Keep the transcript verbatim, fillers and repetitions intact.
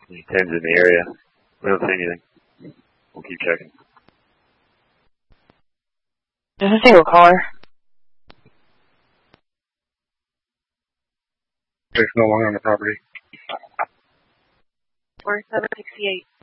Any tens in the area? We don't see anything. We'll keep checking. Just a single caller. There's no one on the property. four seven sixty-eight.